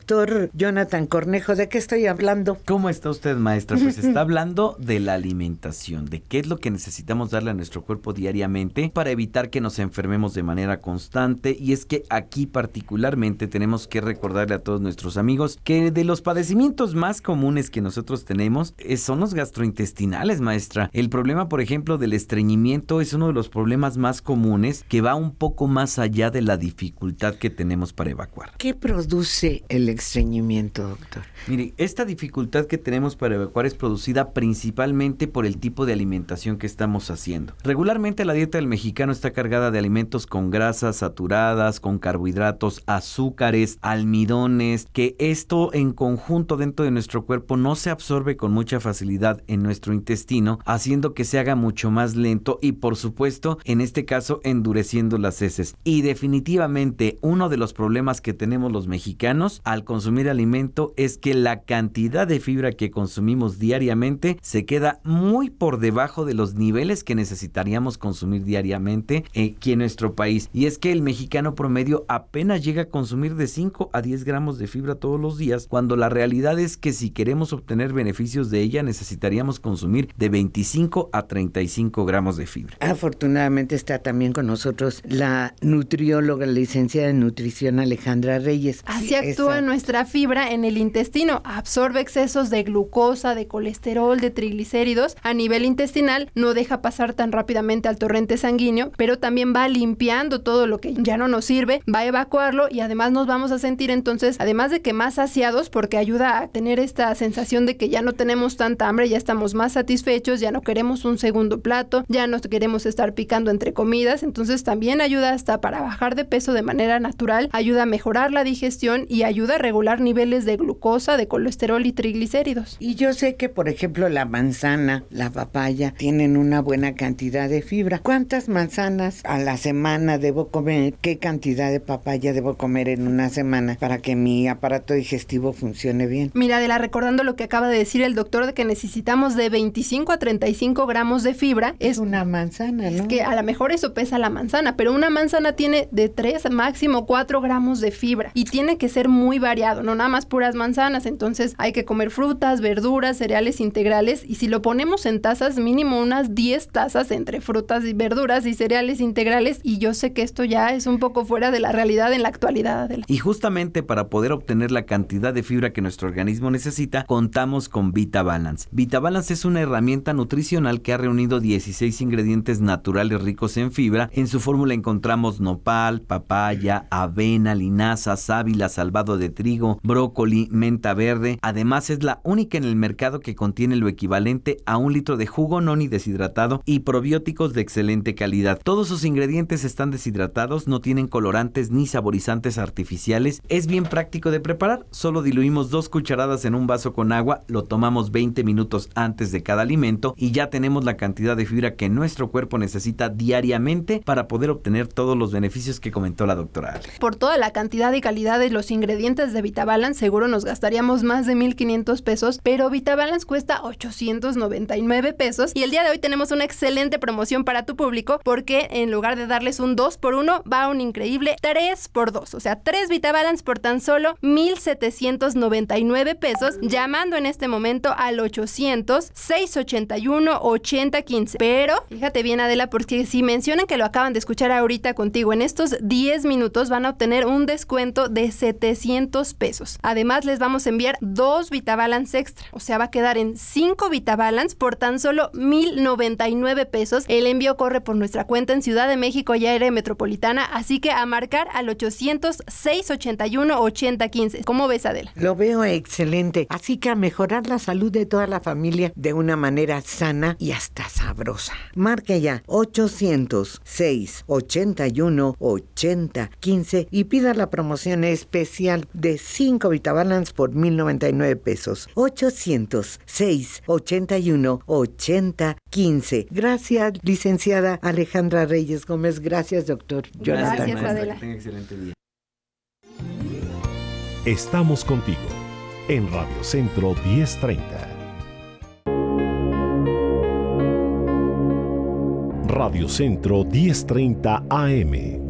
Doctor Jonathan Cornejo, ¿de qué estoy hablando? ¿Cómo está usted, maestra? Pues está hablando de la alimentación, de qué es lo que necesitamos darle a nuestro cuerpo diariamente para evitar que nos enfermemos de manera constante. Y es que aquí particularmente tenemos que recordarle a todos nuestros amigos que de los padecimientos más comunes que nosotros tenemos son los gastrointestinales, maestra. El problema, por ejemplo, del estreñimiento es uno de los problemas más comunes que va un poco más allá de la dificultad que tenemos para evacuar. ¿Qué produce el estreñimiento, doctor? Mire, esta dificultad que tenemos para evacuar es producida principalmente por el tipo de alimentación que estamos haciendo. Regularmente la dieta del mexicano está cargada de alimentos con grasas saturadas, con carbohidratos, azúcares, almidones, que esto en conjunto dentro de nuestro cuerpo no se absorbe con mucha facilidad en nuestro intestino, haciendo que se haga mucho más lento y, por supuesto, en este caso, endureciendo las heces. Y definitivamente uno de los problemas que tenemos los mexicanos al consumir alimento es que la cantidad de fibra que consumimos diariamente se queda muy por debajo de los niveles que necesitaríamos consumir diariamente aquí en nuestro país. Y es que el mexicano promedio apenas llega a consumir de 5 a 10 gramos de fibra todos los días, cuando la realidad es que si queremos obtener beneficios de ella necesitaríamos consumir de 25 a 35 gramos de fibra. Afortunadamente está también con nosotros la nutrióloga, licenciada en nutrición Alejandra Reyes. Así actúa nuestra fibra en el intestino, absorbe excesos de glucosa, de colesterol, de triglicéridos a nivel intestinal, no deja pasar tan rápidamente al torrente sanguíneo, pero también va limpiando todo lo que ya no nos sirve, va a evacuarlo y además nos vamos a sentir entonces, además de que más saciados, porque ayuda a tener esta sensación de que ya no tenemos tanta hambre, ya estamos más satisfechos, ya no queremos un segundo plato, ya no queremos estar picando entre comidas, entonces también ayuda hasta para bajar de peso de manera natural, ayuda a mejorar la digestión y ayuda a regular niveles de glucosa, de colesterol y triglicéridos. Y yo sé que, por ejemplo, la manzana, la papaya, tienen una buena cantidad de fibra. ¿Cuántas manzanas a la semana debo comer? ¿Qué cantidad de papaya debo comer en una semana para que mi aparato digestivo funcione bien? Mira, Adela, recordando lo que acaba de decir el doctor de que necesitamos de 25 a 35 gramos de fibra. Es una manzana, ¿no? Es que a lo mejor eso pesa la manzana, pero una manzana tiene de 3 máximo 4 gramos de fibra y tiene que ser muy variado, no nada más puras manzanas. Entonces hay que comer frutas, verduras, cereales integrales y si lo ponemos en tazas, mínimo unas 10 tazas entre frutas y verduras y cereales integrales, y yo sé que esto ya es un poco fuera de la realidad en la actualidad, Adela. Y justamente para poder obtener la cantidad de fibra que nuestro organismo necesita, contamos con VitaBalance. VitaBalance es una herramienta nutricional que ha reunido 16 ingredientes naturales ricos en fibra. En su fórmula encontramos nopal, papaya, avena, linaza, sábila, salvado de trigo, brócoli, menta verde. Además es la única en el mercado que contiene lo equivalente a 1 litro de jugo noni deshidratado y probióticos de excelente calidad. Todos sus ingredientes están deshidratados, no tienen colorantes ni saborizantes artificiales. Es bien práctico de preparar, solo diluimos 2 cucharadas en un vaso con agua, lo tomamos 20 minutos antes de cada alimento y ya tenemos la cantidad de fibra que nuestro cuerpo necesita diariamente para poder obtener todos los beneficios que comentó la doctora Ale. Por toda la cantidad y calidad de los ingredientes de VitaBalance, seguro nos gastaríamos más de 1,500 pesos, pero VitaBalance cuesta 899 pesos y el día de hoy tenemos una excelente promoción para tu público porque en lugar de darles un 2x1, va un increíble 3x2, o sea, 3 VitaBalance por tan solo 1,799 pesos, llamando en este momento al 800-681-8015. Pero, fíjate bien, Adela, porque si mencionan que lo acaban de escuchar ahorita contigo, en estos 10 minutos van a obtener un descuento de 700 pesos. Además, les vamos a enviar 2 VitaBalance extra, o sea, va a quedar en 5 VitaBalance por tan solo 1,099 pesos. El envío corre por nuestra cuenta en Ciudad de México y área metropolitana, así que a marcar al 800-681-8015. ¿Cómo ves, Adela? Lo veo excelente, así que a mejorar la salud de toda la familia de una manera sana y hasta sabrosa. Marque ya 800-681-8015 y pida la promoción especial de 5 VitaBalance por 1,099 pesos. 800-681-8015. Gracias, licenciada Alejandra Reyes Gómez. Gracias, doctor Jonathan. Gracias, Adela. Que tenga excelente día. Estamos contigo en Radio Centro 1030. Radio Centro 1030 AM.